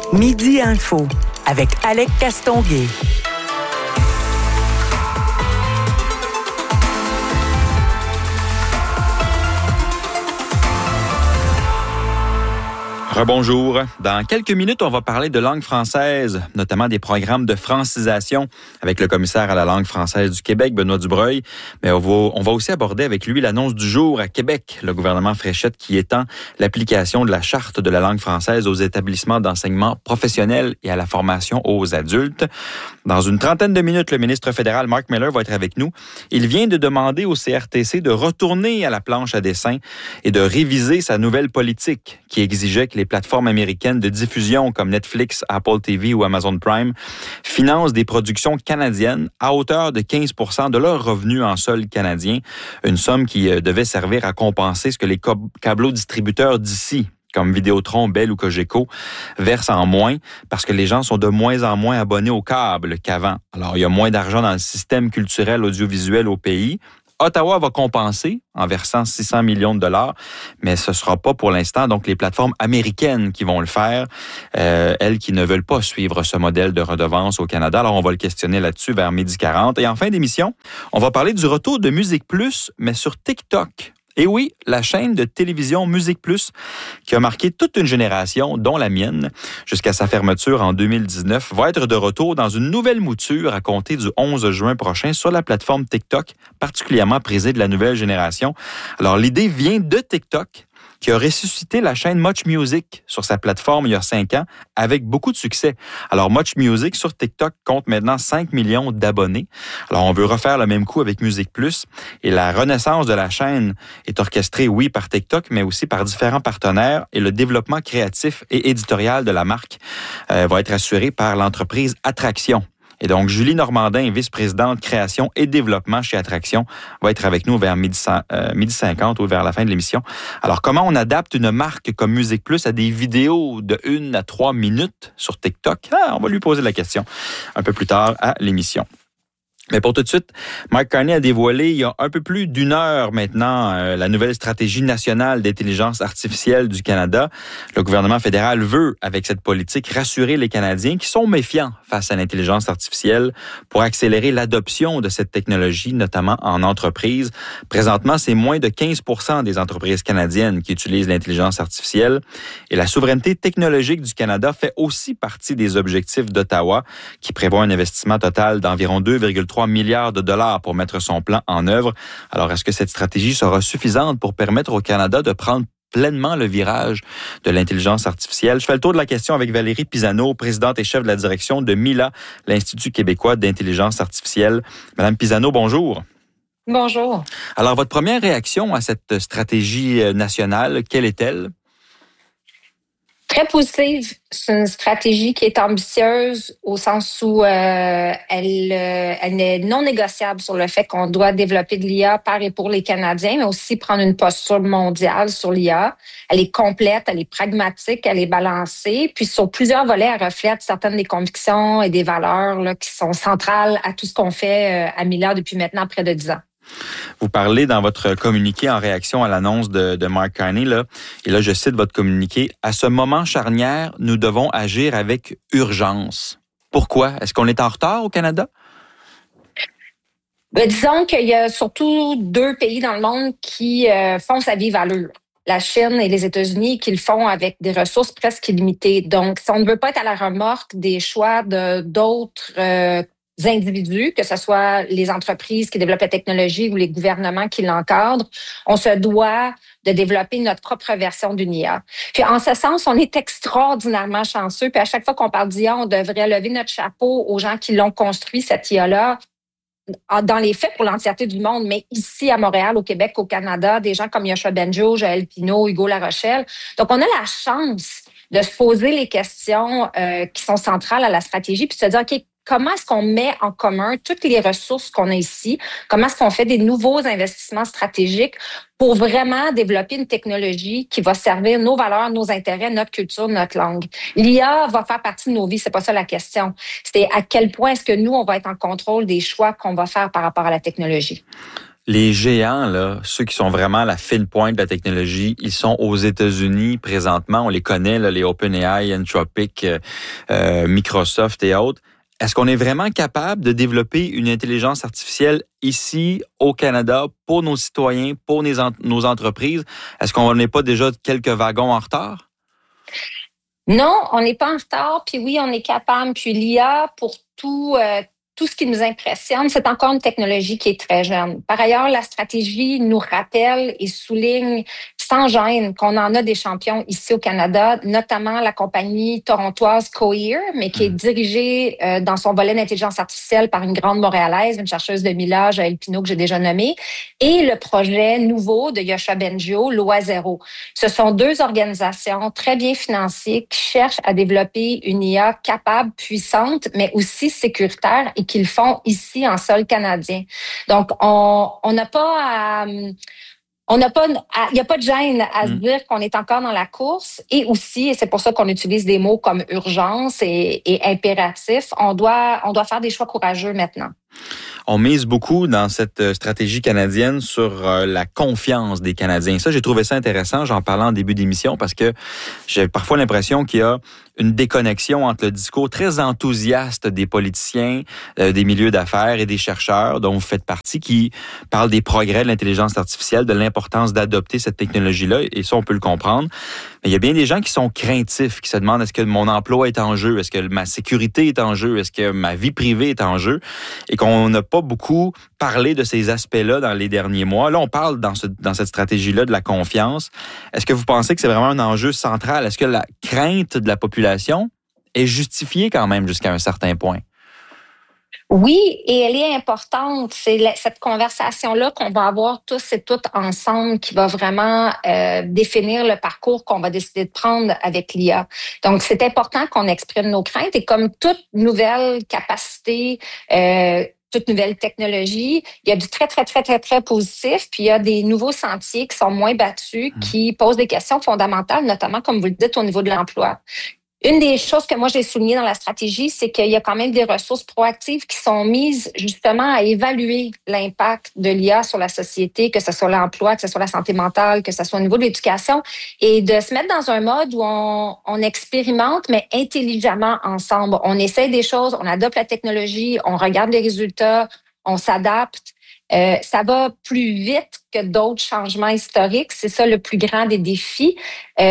Midi Info avec Alec Castonguay. Rebonjour. Dans quelques minutes, on va parler de langue française, notamment des programmes de francisation avec le commissaire à la langue française du Québec, Benoît Dubreuil. Mais on va aussi aborder avec lui l'annonce du jour à Québec, le gouvernement Fréchette qui étend l'application de la charte de la langue française aux établissements d'enseignement professionnel et à la formation aux adultes. Dans une trentaine de minutes, le ministre fédéral Mark Miller va être avec nous. Il vient de demander au CRTC de retourner à la planche à dessin et de réviser sa nouvelle politique qui exigeait que les plateformes américaines de diffusion comme Netflix, Apple TV ou Amazon Prime financent des productions canadiennes à hauteur de 15% de leurs revenus en sol canadien, une somme qui devait servir à compenser ce que les câblos-distributeurs d'ici, comme Vidéotron, Bell ou Cogeco, versent en moins parce que les gens sont de moins en moins abonnés au câble qu'avant. Alors, il y a moins d'argent dans le système culturel audiovisuel au pays. Ottawa va compenser en versant 600 millions de dollars, mais ce sera pas pour l'instant donc les plateformes américaines qui vont le faire, elles qui ne veulent pas suivre ce modèle de redevance au Canada. Alors, on va le questionner là-dessus vers 12h40. Et en fin d'émission, on va parler du retour de Musique Plus, mais sur TikTok. Et oui, la chaîne de télévision Musique Plus, qui a marqué toute une génération, dont la mienne, jusqu'à sa fermeture en 2019, va être de retour dans une nouvelle mouture à compter du 11 juin prochain sur la plateforme TikTok, particulièrement prisée de la nouvelle génération. Alors, l'idée vient de TikTok, qui a ressuscité la chaîne Much Music sur sa plateforme il y a 5 ans avec beaucoup de succès. Alors, Much Music sur TikTok compte maintenant 5 millions d'abonnés. Alors, on veut refaire le même coup avec Musique Plus et la renaissance de la chaîne est orchestrée, oui, par TikTok, mais aussi par différents partenaires et le développement créatif et éditorial de la marque va être assuré par l'entreprise Attraction. Et donc, Julie Normandin, vice-présidente création et développement chez Attraction, va être avec nous vers 12h50 ou vers la fin de l'émission. Alors, comment on adapte une marque comme Musique Plus à des vidéos de 1 à 3 minutes sur TikTok? On va lui poser la question un peu plus tard à l'émission. Mais pour tout de suite, Mark Carney a dévoilé il y a un peu plus d'1 heure maintenant la nouvelle stratégie nationale d'intelligence artificielle du Canada. Le gouvernement fédéral veut, avec cette politique, rassurer les Canadiens qui sont méfiants face à l'intelligence artificielle pour accélérer l'adoption de cette technologie, notamment en entreprise. Présentement, c'est moins de 15% des entreprises canadiennes qui utilisent l'intelligence artificielle. Et la souveraineté technologique du Canada fait aussi partie des objectifs d'Ottawa, qui prévoit un investissement total d'environ 2,3 milliards de dollars pour mettre son plan en œuvre. Alors, est-ce que cette stratégie sera suffisante pour permettre au Canada de prendre pleinement le virage de l'intelligence artificielle? Je fais le tour de la question avec Valérie Pisano, présidente et chef de la direction de MILA, l'Institut québécois d'intelligence artificielle. Madame Pisano, bonjour. Bonjour. Alors, votre première réaction à cette stratégie nationale, quelle est-elle? Très positive. C'est une stratégie qui est ambitieuse au sens où elle est non négociable sur le fait qu'on doit développer de l'IA par et pour les Canadiens, mais aussi prendre une posture mondiale sur l'IA. Elle est complète, elle est pragmatique, elle est balancée. Puis sur plusieurs volets, elle reflète certaines des convictions et des valeurs là, qui sont centrales à tout ce qu'on fait à MILA depuis maintenant près de 10 ans. Vous parlez dans votre communiqué en réaction à l'annonce de Mark Carney, là, et là je cite votre communiqué, « À ce moment charnière, nous devons agir avec urgence ». Pourquoi? Est-ce qu'on est en retard au Canada? Disons qu'il y a surtout 2 pays dans le monde qui font sa vive allure. La Chine et les États-Unis qui le font avec des ressources presque illimitées. Donc, si on ne veut pas être à la remorque des choix d'autres individus, que ce soit les entreprises qui développent la technologie ou les gouvernements qui l'encadrent, on se doit de développer notre propre version d'une IA. Puis en ce sens, on est extraordinairement chanceux. Puis à chaque fois qu'on parle d'IA, on devrait lever notre chapeau aux gens qui l'ont construit, cette IA-là, dans les faits pour l'entièreté du monde, mais ici à Montréal, au Québec, au Canada, des gens comme Yoshua Benjo, Joël Pinault, Hugo Larochelle. Donc, on a la chance de se poser les questions qui sont centrales à la stratégie, puis de se dire, OK, comment est-ce qu'on met en commun toutes les ressources qu'on a ici? Comment est-ce qu'on fait des nouveaux investissements stratégiques pour vraiment développer une technologie qui va servir nos valeurs, nos intérêts, notre culture, notre langue? L'IA va faire partie de nos vies, c'est pas ça la question. C'est à quel point est-ce que nous, on va être en contrôle des choix qu'on va faire par rapport à la technologie. Les géants, là, ceux qui sont vraiment à la fine pointe de la technologie, ils sont aux États-Unis présentement. On les connaît, là, les OpenAI, Anthropic, Microsoft et autres. Est-ce qu'on est vraiment capable de développer une intelligence artificielle ici, au Canada, pour nos citoyens, pour nos entreprises? Est-ce qu'on n'est pas déjà quelques wagons en retard? Non, on n'est pas en retard. Puis oui, on est capable. Puis l'IA, pour tout ce qui nous impressionne, c'est encore une technologie qui est très jeune. Par ailleurs, la stratégie nous rappelle et souligne sans gêne qu'on en a des champions ici au Canada, notamment la compagnie torontoise Cohere, mais qui est dirigée dans son volet d'intelligence artificielle par une grande Montréalaise, une chercheuse de Mila, Joëlle Pinault, que j'ai déjà nommée, et le projet nouveau de Yoshua Bengio, Loisero. Ce sont deux organisations très bien financées qui cherchent à développer une IA capable, puissante, mais aussi sécuritaire et qui le font ici en sol canadien. Donc, on n'a pas à... il n'y a pas de gêne à se dire qu'on est encore dans la course et aussi, et c'est pour ça qu'on utilise des mots comme urgence et impératif, on doit faire des choix courageux maintenant. On mise beaucoup dans cette stratégie canadienne sur la confiance des Canadiens. Ça, j'ai trouvé ça intéressant. J'en parlais en début d'émission parce que j'ai parfois l'impression qu'il y a une déconnexion entre le discours très enthousiaste des politiciens, des milieux d'affaires et des chercheurs dont vous faites partie, qui parlent des progrès de l'intelligence artificielle, de l'importance d'adopter cette technologie-là, et ça, on peut le comprendre. Mais il y a bien des gens qui sont craintifs, qui se demandent est-ce que mon emploi est en jeu, est-ce que ma sécurité est en jeu, est-ce que ma vie privée est en jeu, et qu'on n'a pas beaucoup parlé de ces aspects-là dans les derniers mois. Là, on parle dans cette stratégie-là de la confiance. Est-ce que vous pensez que c'est vraiment un enjeu central? Est-ce que la crainte de la population est justifiée quand même jusqu'à un certain point? Oui, et elle est importante. C'est cette conversation-là qu'on va avoir tous et toutes ensemble qui va vraiment définir le parcours qu'on va décider de prendre avec l'IA. Donc, c'est important qu'on exprime nos craintes et comme toute nouvelle capacité, toute nouvelle technologie, il y a du très, très, très, très, très positif, puis il y a des nouveaux sentiers qui sont moins battus, qui posent des questions fondamentales, notamment, comme vous le dites, au niveau de l'emploi. Une des choses que moi j'ai soulignées dans la stratégie, c'est qu'il y a quand même des ressources proactives qui sont mises justement à évaluer l'impact de l'IA sur la société, que ce soit l'emploi, que ce soit la santé mentale, que ce soit au niveau de l'éducation, et de se mettre dans un mode où on expérimente, mais intelligemment ensemble. On essaie des choses, on adopte la technologie, on regarde les résultats, on s'adapte. Ça va plus vite que d'autres changements historiques. C'est ça le plus grand des défis.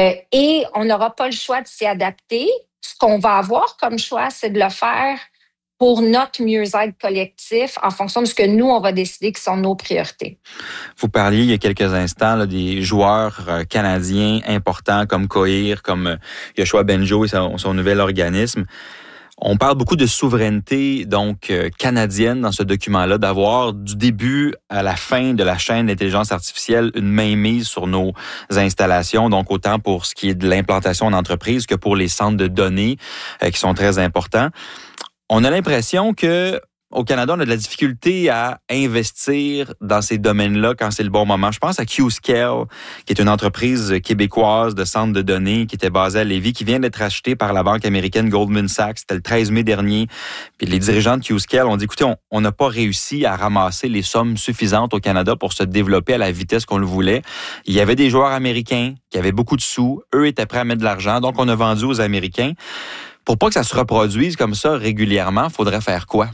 Et on n'aura pas le choix de s'y adapter. Ce qu'on va avoir comme choix, c'est de le faire pour notre mieux-être collectif en fonction de ce que nous, on va décider qui sont nos priorités. Vous parliez il y a quelques instants là, des joueurs canadiens importants comme Cohere, comme Yoshua Bengio et son nouvel organisme. On parle beaucoup de souveraineté donc canadienne dans ce document-là, d'avoir du début à la fin de la chaîne d'intelligence artificielle une mainmise sur nos installations, donc autant pour ce qui est de l'implantation en entreprise que pour les centres de données qui sont très importants. On a l'impression que au Canada, on a de la difficulté à investir dans ces domaines-là quand c'est le bon moment. Je pense à Qscale, qui est une entreprise québécoise de centres de données qui était basée à Lévis, qui vient d'être achetée par la banque américaine Goldman Sachs. C'était le 13 mai dernier. Puis les dirigeants de Qscale ont dit, écoutez, on n'a pas réussi à ramasser les sommes suffisantes au Canada pour se développer à la vitesse qu'on le voulait. Il y avait des joueurs américains qui avaient beaucoup de sous. Eux étaient prêts à mettre de l'argent. Donc, on a vendu aux Américains. Pour pas que ça se reproduise comme ça régulièrement, il faudrait faire quoi?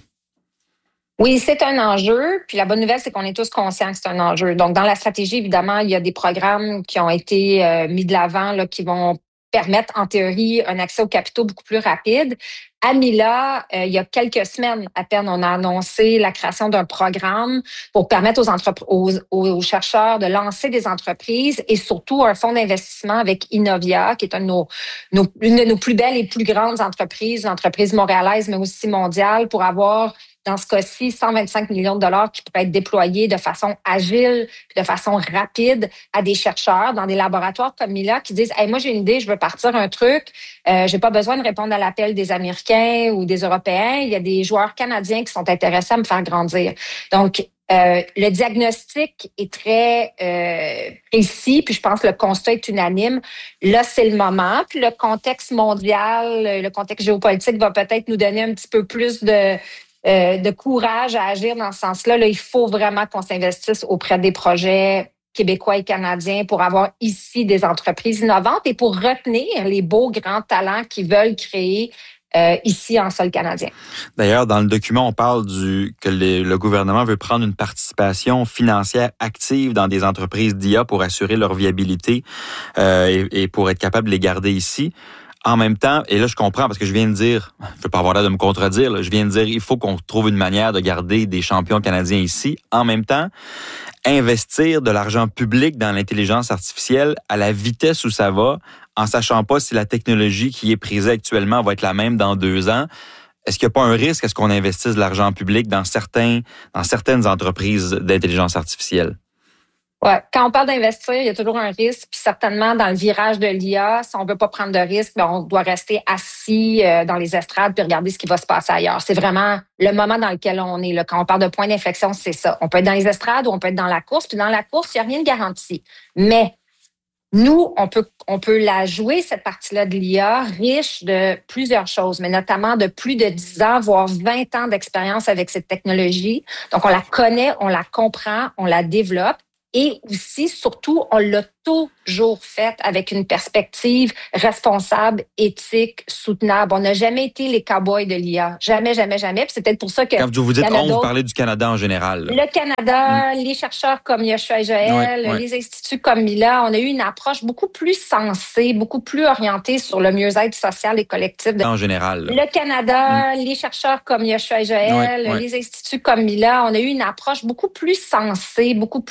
Oui, c'est un enjeu. Puis la bonne nouvelle, c'est qu'on est tous conscients que c'est un enjeu. Donc, dans la stratégie, évidemment, il y a des programmes qui ont été mis de l'avant là, qui vont permettre, en théorie, un accès aux capitaux beaucoup plus rapide. À Mila, il y a quelques semaines à peine, on a annoncé la création d'un programme pour permettre aux chercheurs de lancer des entreprises et surtout un fonds d'investissement avec Innovia, qui est une de nos plus belles et plus grandes entreprises, entreprise montréalaise, mais aussi mondiale, pour avoir dans ce cas-ci, 125 millions de dollars qui pourraient être déployés de façon agile, de façon rapide à des chercheurs dans des laboratoires comme Mila qui disent « Hey, moi, j'ai une idée, je veux partir un truc. J'ai pas besoin de répondre à l'appel des Américains ou des Européens. Il y a des joueurs canadiens qui sont intéressés à me faire grandir. » Donc, le diagnostic est très précis, puis je pense que le constat est unanime. Là, c'est le moment. Puis le contexte mondial, le contexte géopolitique va peut-être nous donner un petit peu plus de de courage à agir dans ce sens-là. Là, il faut vraiment qu'on s'investisse auprès des projets québécois et canadiens pour avoir ici des entreprises innovantes et pour retenir les beaux grands talents qui veulent créer ici en sol canadien. D'ailleurs, dans le document, on parle que le gouvernement veut prendre une participation financière active dans des entreprises d'IA pour assurer leur viabilité et pour être capable de les garder ici. En même temps, et là je comprends parce que je viens de dire, je ne veux pas avoir l'air de me contredire, là, je viens de dire il faut qu'on trouve une manière de garder des champions canadiens ici. En même temps, investir de l'argent public dans l'intelligence artificielle à la vitesse où ça va, en sachant pas si la technologie qui est prisée actuellement va être la même dans 2 ans, est-ce qu'il n'y a pas un risque à ce qu'on investisse de l'argent public dans certaines entreprises d'intelligence artificielle? Ouais. Quand on parle d'investir, il y a toujours un risque. Puis certainement, dans le virage de l'IA, si on ne veut pas prendre de risque, on doit rester assis dans les estrades puis regarder ce qui va se passer ailleurs. C'est vraiment le moment dans lequel on est. Là. Quand on parle de point d'inflexion, c'est ça. On peut être dans les estrades ou on peut être dans la course. Puis dans la course, il n'y a rien de garanti. Mais nous, on peut la jouer, cette partie-là de l'IA, riche de plusieurs choses, mais notamment de plus de 10 ans, voire 20 ans d'expérience avec cette technologie. Donc, on la connaît, on la comprend, on la développe. Et aussi, surtout, on l'a toujours fait avec une perspective responsable, éthique, soutenable. On n'a jamais été les cow-boys de l'IA. Jamais, jamais, jamais. Puis c'est peut-être pour ça que... Quand vous dites on, vous parlez du Canada en général. Le Canada, les chercheurs comme Yoshua et Joël, les instituts comme Mila, on a eu une approche beaucoup plus sensée, beaucoup plus orientée sur le mieux-être social et collectif. En général. Le Canada, les chercheurs comme Yoshua et Joël, les instituts comme Mila, on a eu une approche beaucoup plus sensée, beaucoup